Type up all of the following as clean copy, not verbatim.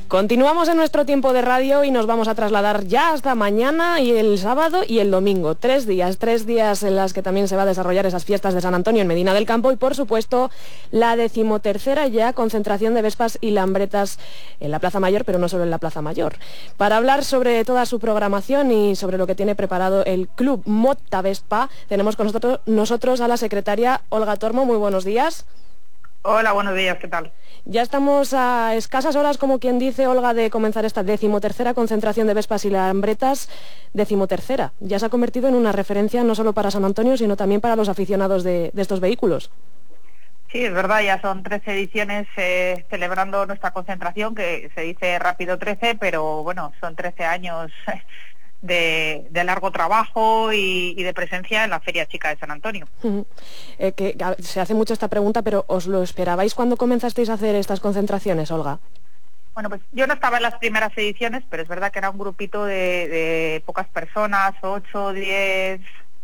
Continuamos en nuestro tiempo de radio y nos vamos a trasladar ya hasta mañana y el sábado y el domingo. 3 días en las que también se va a desarrollar esas fiestas de San Antonio en Medina del Campo y, por supuesto, la 13ª ya concentración de Vespas y Lambretas en la Plaza Mayor, pero no solo en la Plaza Mayor. Para hablar sobre toda su programación y sobre lo que tiene preparado el Club Mota Vespa, tenemos con nosotros a la secretaria Olga Tormo. Muy buenos días. Hola, buenos días, ¿qué tal? Ya estamos a escasas horas, como quien dice, Olga, de comenzar esta 13ª concentración de Vespas y Lambretas. 13ª. Ya se ha convertido en una referencia no solo para San Antonio, sino también para los aficionados de estos vehículos. Sí, es verdad, ya son 13 ediciones celebrando nuestra concentración, que se dice rápido 13, pero bueno, son 13 años de largo trabajo y de presencia en la Feria Chica de San Antonio. Se hace mucho esta pregunta, pero ¿os lo esperabais cuando comenzasteis a hacer estas concentraciones, Olga? Bueno, pues yo no estaba en las primeras ediciones, pero es verdad que era un grupito de pocas personas, 8, 10,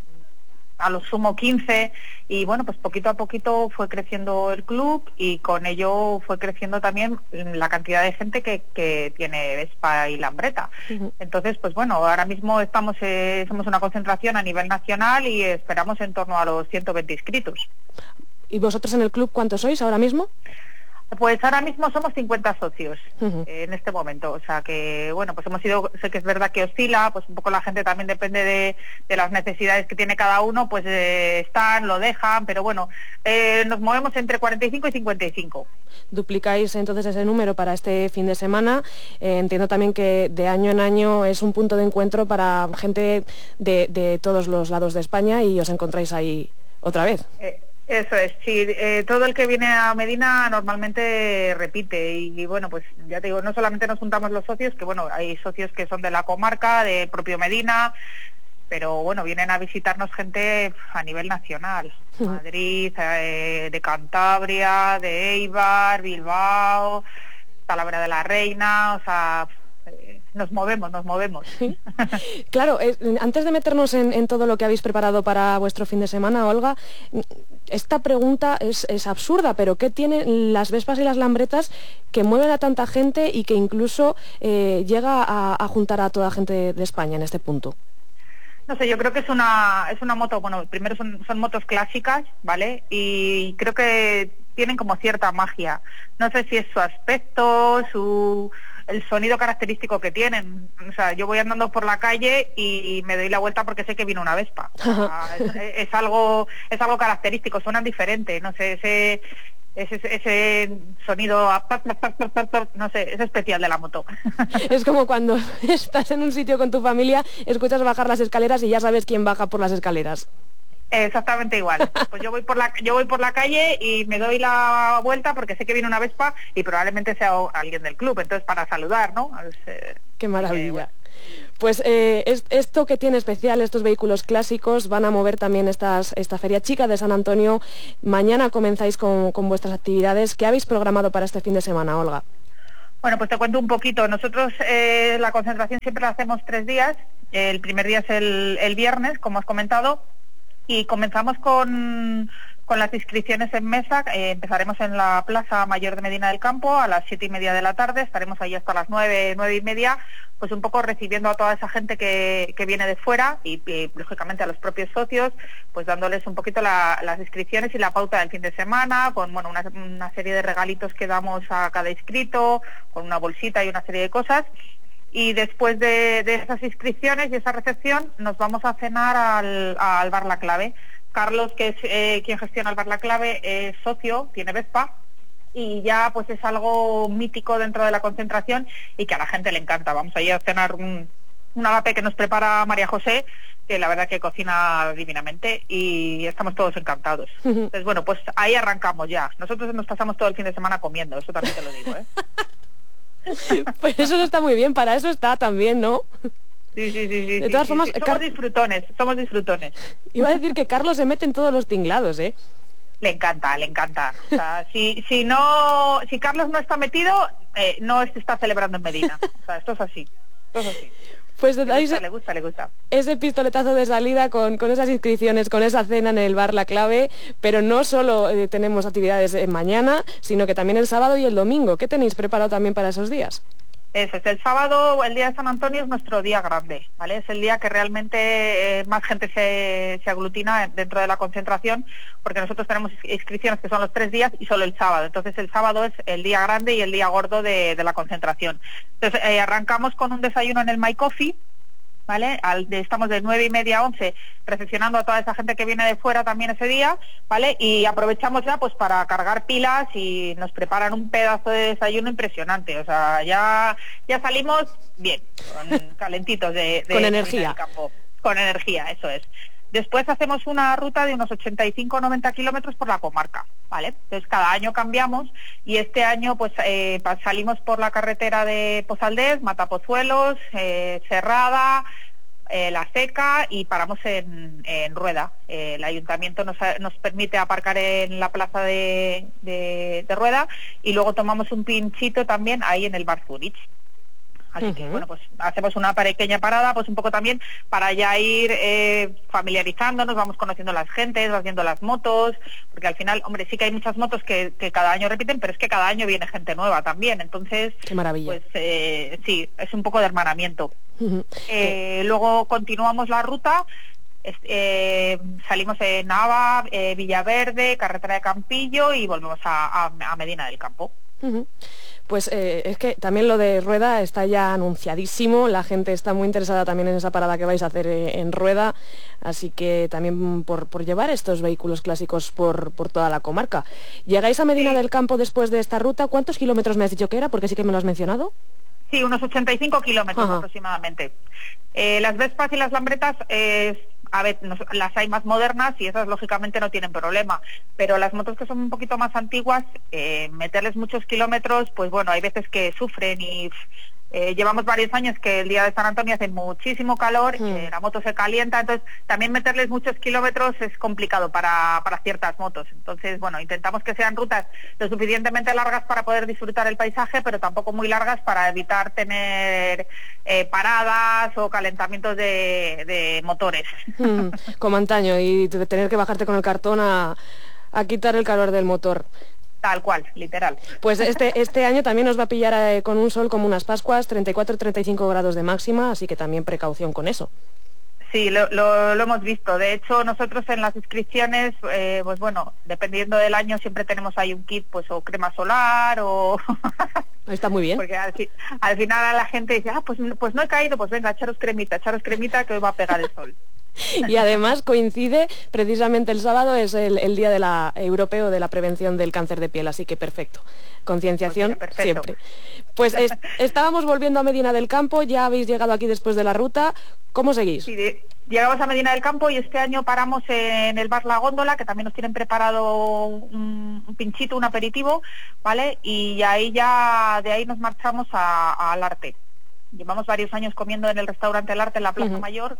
a lo sumo 15, y bueno, pues poquito a poquito fue creciendo el club y con ello fue creciendo también la cantidad de gente que tiene Vespa y Lambreta. Entonces, pues bueno, ahora mismo somos una concentración a nivel nacional y esperamos en torno a los 120 inscritos. ¿Y vosotros en el club cuántos sois ahora mismo? Pues ahora mismo somos 50 socios en este momento, o sea que, bueno, pues hemos ido, sé que es verdad que oscila, pues un poco la gente también depende de las necesidades que tiene cada uno, pues están, lo dejan, pero bueno, nos movemos entre 45 y 55. Duplicáis entonces ese número para este fin de semana. Entiendo también que de año en año es un punto de encuentro para gente de todos los lados de España y os encontráis ahí otra vez. Eso es, sí, todo el que viene a Medina normalmente repite y bueno, pues ya te digo, no solamente nos juntamos los socios, que bueno, hay socios que son de la comarca, de propio Medina, pero bueno, vienen a visitarnos gente a nivel nacional, Madrid, de Cantabria, de Eibar, Bilbao, Talavera de la Reina, o sea... Nos movemos. ¿Sí? Claro, antes de meternos en todo lo que habéis preparado para vuestro fin de semana, Olga, esta pregunta es absurda, pero ¿qué tienen las Vespas y las Lambretas que mueven a tanta gente y que incluso llega a juntar a toda gente de España en este punto? No sé, yo creo que es una moto, bueno, primero son motos clásicas, ¿vale? Y creo que tienen como cierta magia. No sé si es su aspecto, el sonido característico que tienen. O sea, yo voy andando por la calle y me doy la vuelta porque sé que viene una Vespa. O sea, es algo característico, suenan diferente, no sé, ese sonido, no sé, es especial de la moto. Es como cuando estás en un sitio con tu familia, escuchas bajar las escaleras y ya sabes quién baja por las escaleras. Exactamente igual. Pues yo voy por la calle y me doy la vuelta porque sé que viene una Vespa y probablemente sea alguien del club, entonces para saludar, ¿no? Qué maravilla. Pues esto que tiene especial, estos vehículos clásicos, van a mover también esta Feria Chica de San Antonio. Mañana comenzáis con vuestras actividades. ¿Qué habéis programado para este fin de semana, Olga? Bueno, pues te cuento un poquito. Nosotros la concentración siempre la hacemos 3 días. El primer día es el viernes, como has comentado, y comenzamos con las inscripciones en mesa. Empezaremos en la Plaza Mayor de Medina del Campo a las 7:30 de la tarde, estaremos ahí hasta las 9:30, pues un poco recibiendo a toda esa gente que viene de fuera y lógicamente a los propios socios, pues dándoles un poquito las inscripciones y la pauta del fin de semana, con bueno una serie de regalitos que damos a cada inscrito, con una bolsita y una serie de cosas. Y después de esas inscripciones y esa recepción nos vamos a cenar al Bar La Clave. Carlos, que es quien gestiona el Bar La Clave, es socio, tiene Vespa y ya pues es algo mítico dentro de la concentración y que a la gente le encanta. Vamos a ir a cenar un agape que nos prepara María José, que la verdad que cocina divinamente y estamos todos encantados. Entonces bueno, pues ahí arrancamos ya. Nosotros nos pasamos todo el fin de semana comiendo, eso también te lo digo, ¿eh? Pues eso está muy bien, para eso está también, ¿no? Sí. De todas formas, somos disfrutones. Iba a decir que Carlos se mete en todos los tinglados, ¿eh? Le encanta. O sea, si Carlos no está metido, no se está celebrando en Medina. O sea, esto es así. Pues le gusta. Ese pistoletazo de salida con esas inscripciones, con esa cena en el Bar La Clave, pero no solo tenemos actividades mañana, sino que también el sábado y el domingo. ¿Qué tenéis preparado también para esos días? Eso es, el sábado, el día de San Antonio es nuestro día grande, ¿vale? Es el día que realmente más gente se aglutina dentro de la concentración, porque nosotros tenemos inscripciones que son los 3 días y solo el sábado. Entonces el sábado es el día grande y el día gordo de la concentración. Entonces arrancamos con un desayuno en el My Coffee, ¿vale? Estamos de 9:30 a 11 recepcionando a toda esa gente que viene de fuera también ese día, ¿vale? Y aprovechamos ya pues para cargar pilas y nos preparan un pedazo de desayuno impresionante, o sea, ya salimos bien, calentitos con energía. Del campo, con energía, eso es. Después hacemos una ruta de unos 85 o 90 kilómetros por la comarca, ¿vale? Entonces cada año cambiamos y este año pues salimos por la carretera de Pozaldés, Matapozuelos, Cerrada, La Seca y paramos en Rueda. El ayuntamiento nos permite aparcar en la plaza de Rueda y luego tomamos un pinchito también ahí en el Bar Zurich. Así que, bueno, pues hacemos una pequeña parada, pues un poco también para ya ir familiarizándonos, vamos conociendo a las gentes, vas viendo las motos, porque al final, hombre, sí que hay muchas motos que cada año repiten, pero es que cada año viene gente nueva también, entonces... ¡Qué maravilla! Pues sí, es un poco de hermanamiento. Luego continuamos la ruta, salimos en Nava, Villaverde, carretera de Campillo y volvemos a Medina del Campo. Pues es que también lo de Rueda está ya anunciadísimo, la gente está muy interesada también en esa parada que vais a hacer en Rueda, así que también por llevar estos vehículos clásicos por toda la comarca. ¿Llegáis a Medina del Campo después de esta ruta? ¿Cuántos kilómetros me has dicho que era? Porque sí que me lo has mencionado. Sí, unos 85 kilómetros aproximadamente. Las Vespas y las Lambretas, a ver, las hay más modernas y esas lógicamente no tienen problema, pero las motos que son un poquito más antiguas, meterles muchos kilómetros, pues bueno, hay veces que sufren y llevamos varios años que el día de San Antonio hace muchísimo calor, la moto se calienta, entonces también meterles muchos kilómetros es complicado para ciertas motos. Entonces, bueno, intentamos que sean rutas lo suficientemente largas para poder disfrutar el paisaje, pero tampoco muy largas para evitar tener paradas o calentamientos de motores. Como antaño, y tener que bajarte con el cartón a quitar el calor del motor. Tal cual, literal. Pues este año también nos va a pillar con un sol como unas Pascuas, 34-35 grados de máxima, así que también precaución con eso. Sí, lo hemos visto. De hecho, nosotros en las inscripciones, pues bueno, dependiendo del año siempre tenemos ahí un kit, pues o crema solar o... Está muy bien. Porque al final la gente dice, pues no he caído, pues venga, echaros cremita que hoy va a pegar el sol. Y además coincide, precisamente el sábado es el día europeo de la prevención del cáncer de piel, así que perfecto. Concienciación siempre. Pues estábamos volviendo a Medina del Campo, ya habéis llegado aquí después de la ruta. ¿Cómo seguís? Sí, llegamos a Medina del Campo y este año paramos en el bar La Góndola, que también nos tienen preparado un pinchito, un aperitivo, ¿vale? Y de ahí nos marchamos al Arte. Llevamos varios años comiendo en el restaurante El Arte en la Plaza Mayor.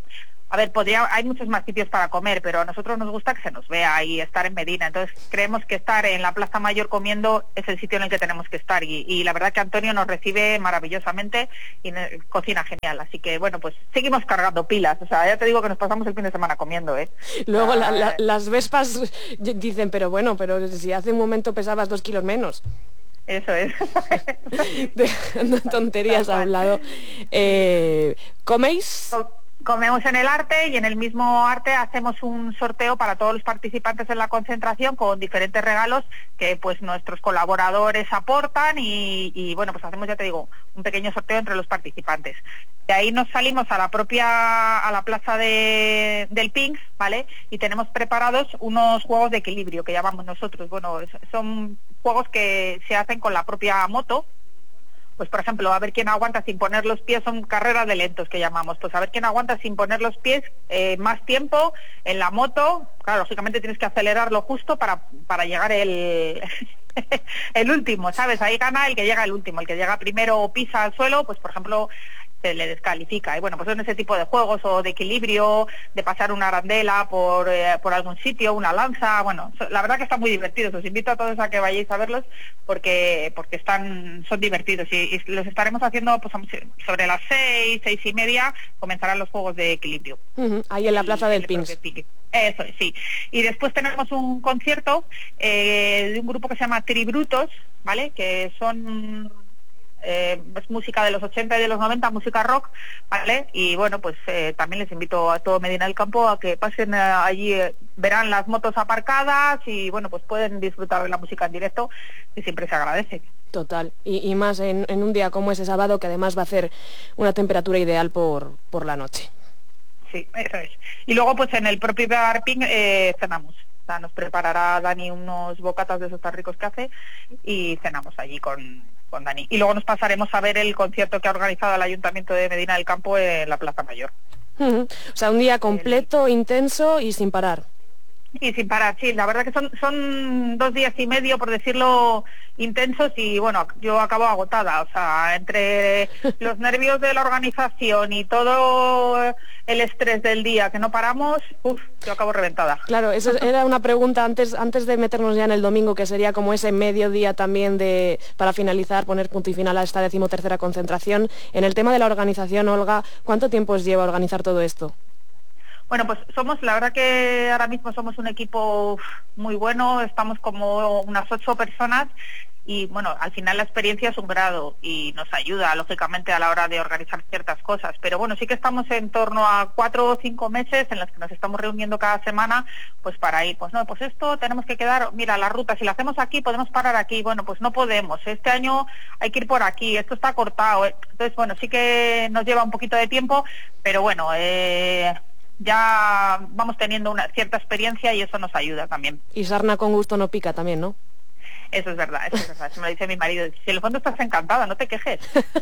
A ver, hay muchos más sitios para comer, pero a nosotros nos gusta que se nos vea y estar en Medina. Entonces creemos que estar en la Plaza Mayor comiendo es el sitio en el que tenemos que estar. Y la verdad que Antonio nos recibe maravillosamente y cocina genial. Así que bueno, pues seguimos cargando pilas. O sea, ya te digo que nos pasamos el fin de semana comiendo, ¿eh? Luego las Vespas dicen, pero si hace un momento pesabas 2 kilos menos. Eso es. Dejando tonterías a un lado. ¿Coméis? Comemos en el Arte y en el mismo Arte hacemos un sorteo para todos los participantes en la concentración con diferentes regalos que pues nuestros colaboradores aportan y bueno, pues hacemos, ya te digo, un pequeño sorteo entre los participantes. De ahí nos salimos a la plaza del Pinks, ¿vale? Y tenemos preparados unos juegos de equilibrio que llamamos nosotros. Bueno, son juegos que se hacen con la propia moto. Pues por ejemplo, a ver quién aguanta sin poner los pies, son carreras de lentos que llamamos, pues a ver quién aguanta sin poner los pies más tiempo en la moto. Claro, lógicamente tienes que acelerarlo justo para llegar el último, ¿sabes? Ahí gana el que llega el último, el que llega primero o pisa al suelo, pues por ejemplo se le descalifica. Y bueno, pues son ese tipo de juegos o de equilibrio, de pasar una arandela por algún sitio, una lanza. Bueno, la verdad que están muy divertidos. Os invito a todos a que vayáis a verlos porque son divertidos y los estaremos haciendo pues sobre las 6:30 comenzarán los juegos de equilibrio. Ahí en la plaza del Pins. Eso es, sí. Y después tenemos un concierto de un grupo que se llama Tribrutos, ¿vale? Que son es música de los 80 y de los 90, música rock, ¿vale? Y bueno, pues también les invito a todo Medina del Campo a que pasen allí, verán las motos aparcadas y bueno, pues pueden disfrutar de la música en directo y siempre se agradece. Total, y más en un día como ese sábado, que además va a hacer una temperatura ideal por la noche. Sí, eso es. Y luego pues en el propio Garping cenamos. O sea, nos preparará Dani unos bocatas de esos tan ricos que hace y cenamos allí con Dani. Y luego nos pasaremos a ver el concierto que ha organizado el Ayuntamiento de Medina del Campo en la Plaza Mayor. O sea, un día completo, intenso y sin parar. Y sin parar, sí, la verdad que son 2 días y medio, por decirlo, intensos y bueno, yo acabo agotada, o sea, entre los nervios de la organización y todo el estrés del día que no paramos, yo acabo reventada. Claro, eso era una pregunta antes de meternos ya en el domingo, que sería como ese mediodía también para finalizar, poner punto y final a esta 13ª concentración. En el tema de la organización, Olga, ¿cuánto tiempo os lleva organizar todo esto? Bueno, pues la verdad que ahora mismo somos un equipo muy bueno, estamos como unas 8 personas y bueno, al final la experiencia es un grado y nos ayuda lógicamente a la hora de organizar ciertas cosas, pero bueno, sí que estamos en torno a 4 o 5 meses en los que nos estamos reuniendo cada semana pues para ir, pues no, pues esto tenemos que quedar, mira, la ruta, si la hacemos aquí podemos parar aquí, bueno, pues no podemos, este año hay que ir por aquí, esto está cortado, entonces bueno, sí que nos lleva un poquito de tiempo, pero bueno, ya vamos teniendo una cierta experiencia y eso nos ayuda también. Y sarna con gusto no pica también, ¿no? Eso es verdad, eso me lo dice mi marido. Si en el fondo estás encantada, no te quejes.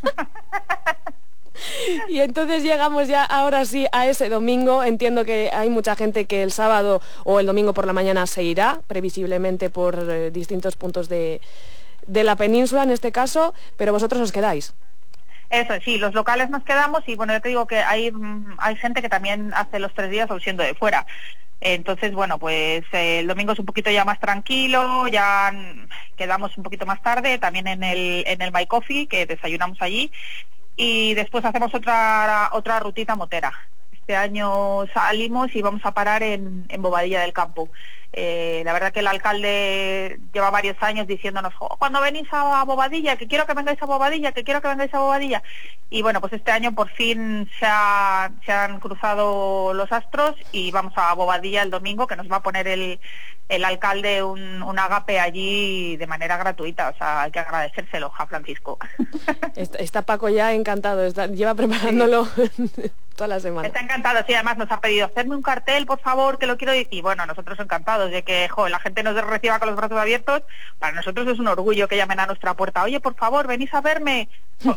Y entonces llegamos ya ahora sí a ese domingo. Entiendo que hay mucha gente que el sábado o el domingo por la mañana se irá, previsiblemente por distintos puntos de la península en este caso, pero vosotros os quedáis. Eso, sí, los locales nos quedamos y bueno, yo te digo que hay gente que también hace los 3 días o siendo de fuera. Entonces, bueno, pues el domingo es un poquito ya más tranquilo, ya quedamos un poquito más tarde, también en el My Coffee, que desayunamos allí, y después hacemos otra rutita motera. Este año salimos y vamos a parar en Bobadilla del Campo. La verdad que el alcalde lleva varios años diciéndonos, cuando venís a Bobadilla, que quiero que vengáis a Bobadilla, que quiero que vengáis a Bobadilla. Y bueno, pues este año por fin se han cruzado los astros y vamos a Bobadilla el domingo, que nos va a poner el alcalde un agape allí de manera gratuita. O sea, hay que agradecérselo a Francisco. Está Paco ya encantado, lleva preparándolo... Sí. Toda la semana. Está encantado, sí, además nos ha pedido hacerme un cartel, por favor, que lo quiero ir. Y bueno, nosotros encantados de que la gente nos reciba con los brazos abiertos. Para nosotros es un orgullo que llamen a nuestra puerta. Oye, por favor, venís a verme.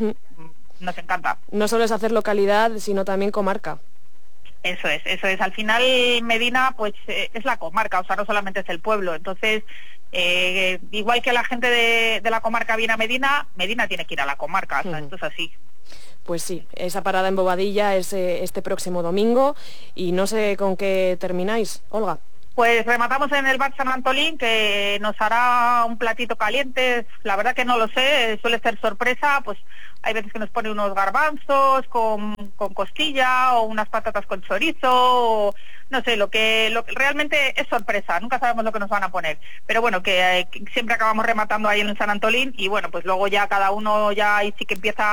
Nos encanta. No solo es hacer localidad, sino también comarca. Eso es. Al final Medina, pues es la comarca, o sea, no solamente es el pueblo. Entonces, igual que la gente de la comarca viene a Medina, Medina tiene que ir a la comarca. O sea, esto es así. Pues sí, esa parada en Bobadilla es este próximo domingo y no sé con qué termináis, Olga. Pues rematamos en el bar San Antolín, que nos hará un platito caliente, la verdad que no lo sé, suele ser sorpresa, pues hay veces que nos pone unos garbanzos con costilla o unas patatas con chorizo, o no sé, lo que realmente es sorpresa, nunca sabemos lo que nos van a poner, pero bueno, que siempre acabamos rematando ahí en el San Antolín y bueno, pues luego ya cada uno ya ahí sí que empieza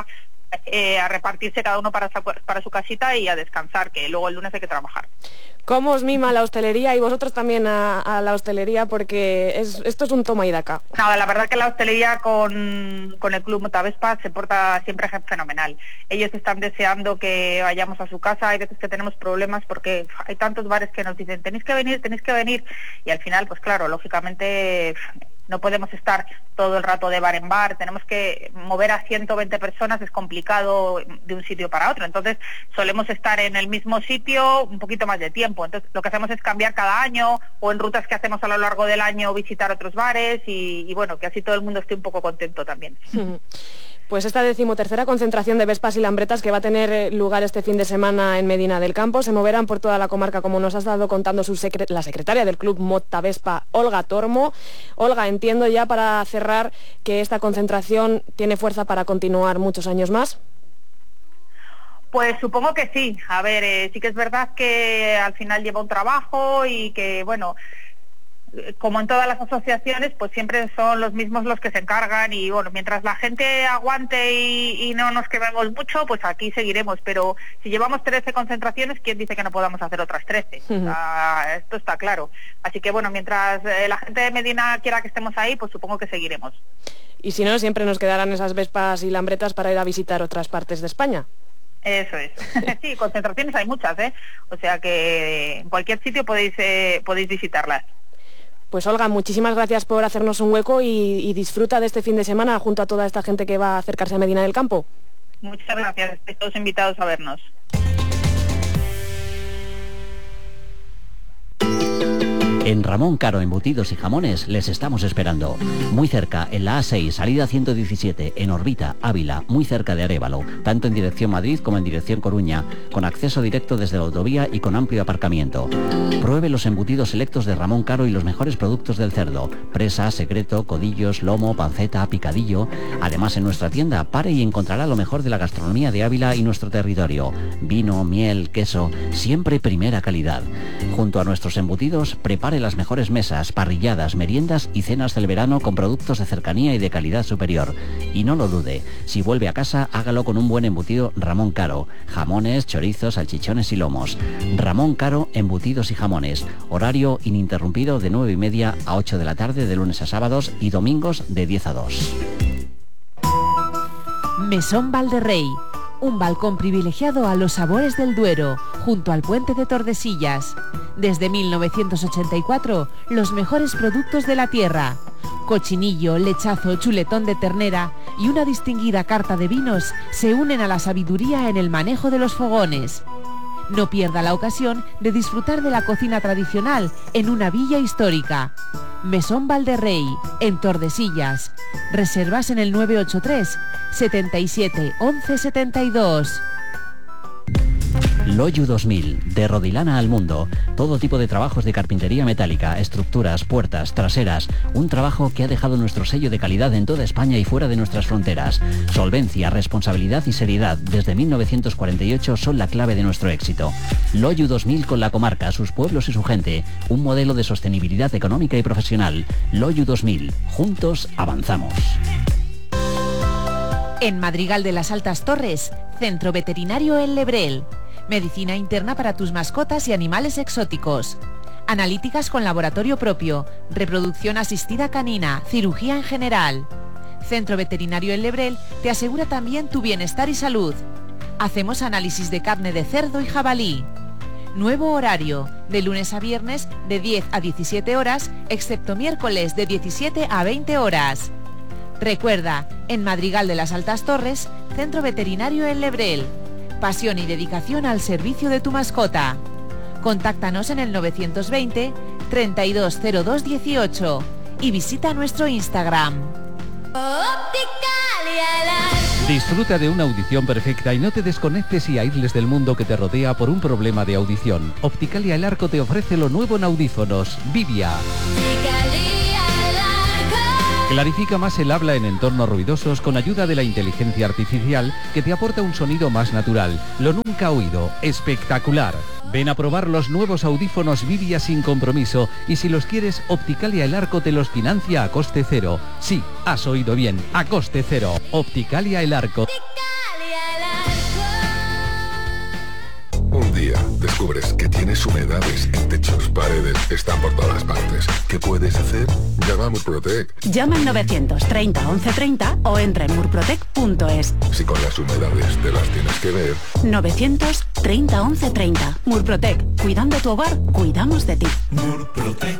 a repartirse cada uno para su casita y a descansar, que luego el lunes hay que trabajar. ¿Cómo os mima la hostelería y vosotros también a la hostelería? Porque esto es un toma y daca. Nada, la verdad que la hostelería con el Club Motavespa se porta siempre fenomenal. Ellos están deseando que vayamos a su casa, hay veces que tenemos problemas porque hay tantos bares que nos dicen tenéis que venir, y al final, pues claro, lógicamente no podemos estar todo el rato de bar en bar, tenemos que mover a 120 personas, es complicado de un sitio para otro, entonces solemos estar en el mismo sitio un poquito más de tiempo, entonces lo que hacemos es cambiar cada año o en rutas que hacemos a lo largo del año visitar otros bares y bueno, que así todo el mundo esté un poco contento también. Pues esta 13ª concentración de Vespas y Lambretas que va a tener lugar este fin de semana en Medina del Campo se moverán por toda la comarca, como nos ha estado contando la secretaria del Club Motavespa, Olga Tormo. Olga, entiendo ya para cerrar que esta concentración tiene fuerza para continuar muchos años más. Pues supongo que sí. A ver, sí que es verdad que al final lleva un trabajo y que, bueno, como en todas las asociaciones, pues siempre son los mismos los que se encargan y bueno, mientras la gente aguante y no nos quememos mucho, pues aquí seguiremos, pero si llevamos 13 concentraciones, ¿quién dice que no podamos hacer otras 13? Esto está claro. Así que bueno, mientras la gente de Medina quiera que estemos ahí, pues supongo que seguiremos. Y si no, siempre nos quedarán esas vespas y lambretas para ir a visitar otras partes de España. Eso es. Sí, concentraciones hay muchas, ¿eh? O sea que en cualquier sitio podéis visitarlas. Pues Olga, muchísimas gracias por hacernos un hueco y disfruta de este fin de semana junto a toda esta gente que va a acercarse a Medina del Campo. Muchas gracias, estáis todos invitados a vernos. En Ramón Caro Embutidos y Jamones les estamos esperando. Muy cerca, en la A6, salida 117, en Orbita, Ávila, muy cerca de Arévalo, tanto en dirección Madrid como en dirección Coruña, con acceso directo desde la autovía y con amplio aparcamiento. Pruebe los embutidos selectos de Ramón Caro y los mejores productos del cerdo: presa, secreto, codillos, lomo, panceta, picadillo. Además, en nuestra tienda pare y encontrará lo mejor de la gastronomía de Ávila y nuestro territorio: vino, miel, queso, siempre primera calidad. Junto a nuestros embutidos, prepare las mejores mesas, parrilladas, meriendas y cenas del verano con productos de cercanía y de calidad superior. Y no lo dude, si vuelve a casa, hágalo con un buen embutido Ramón Caro: jamones, chorizos, salchichones y lomos. Ramón Caro Embutidos y Jamones. Horario ininterrumpido de 9:30 a 8 de la tarde de lunes a sábados y domingos de 10 a 2. Mesón Valderrey. Un balcón privilegiado a los sabores del Duero, junto al puente de Tordesillas. Desde 1984, los mejores productos de la tierra: cochinillo, lechazo, chuletón de ternera y una distinguida carta de vinos se unen a la sabiduría en el manejo de los fogones. No pierda la ocasión de disfrutar de la cocina tradicional en una villa histórica. Mesón Valderrey, en Tordesillas. Reservas en el 983 77 11 72. Loyu 2000, de Rodilana al mundo. Todo tipo de trabajos de carpintería metálica, estructuras, puertas, traseras. Un trabajo que ha dejado nuestro sello de calidad en toda España y fuera de nuestras fronteras. Solvencia, responsabilidad y seriedad desde 1948 son la clave de nuestro éxito. Loyu 2000 con la comarca, sus pueblos y su gente. Un modelo de sostenibilidad económica y profesional. Loyu 2000. Juntos avanzamos. En Madrigal de las Altas Torres, Centro Veterinario El Lebrel. Medicina interna para tus mascotas y animales exóticos. Analíticas con laboratorio propio, reproducción asistida canina, cirugía en general. Centro Veterinario El Lebrel te asegura también tu bienestar y salud. Hacemos análisis de carne de cerdo y jabalí. Nuevo horario, de lunes a viernes de 10 a 17 horas, excepto miércoles de 17 a 20 horas. Recuerda, en Madrigal de las Altas Torres, Centro Veterinario El Lebrel. Pasión y dedicación al servicio de tu mascota. Contáctanos en el 920 320218 y visita nuestro Instagram. Disfruta de una audición perfecta y no te desconectes y aísles del mundo que te rodea por un problema de audición. Opticalia El Arco te ofrece lo nuevo en audífonos: Vivia. Clarifica más el habla en entornos ruidosos con ayuda de la inteligencia artificial que te aporta un sonido más natural. Lo nunca oído, espectacular. Ven a probar los nuevos audífonos Vivia sin compromiso y si los quieres, Opticalia El Arco te los financia a coste cero. Sí, has oído bien, a coste cero. Opticalia El Arco. Un día descubres que tienes humedades en techos, paredes, están por todas partes. ¿Qué puedes hacer? Llama a Murprotec. Llama al 930 1130 o entra en murprotec.es. Si con las humedades te las tienes que ver. 930 1130. Murprotec. Cuidando tu hogar, cuidamos de ti. Murprotec.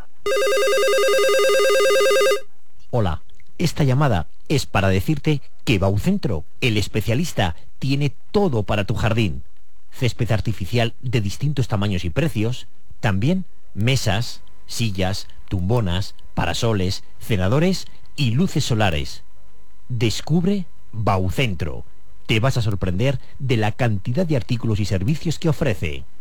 Hola, esta llamada es para decirte que Baucentro, el especialista, tiene todo para tu jardín. Césped artificial de distintos tamaños y precios, también mesas, sillas, tumbonas, parasoles, cenadores y luces solares. Descubre Baucentro. Te vas a sorprender de la cantidad de artículos y servicios que ofrece.